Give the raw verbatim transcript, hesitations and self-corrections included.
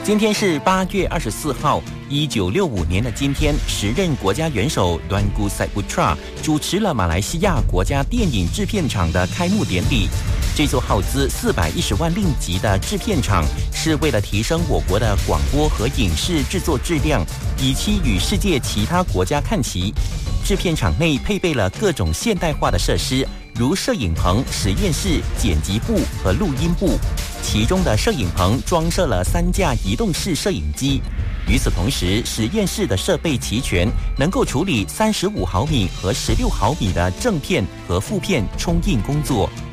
今天是八月二十四号，一九六五年的今天，时任国家元首端古塞布特拉主持了马来西亚国家电影制片厂的开幕典礼。这座耗资四百一十万令吉的制片厂，是为了提升我国的广播和影视制作质量，以期与世界其他国家看齐。制片厂内配备了各种现代化的设施，如摄影棚、实验室、剪辑部和录音部。其中的摄影棚装设了三架移动式摄影机。与此同时，实验室的设备齐全，能够处理三十五毫米和十六毫米的正片和负片冲印工作。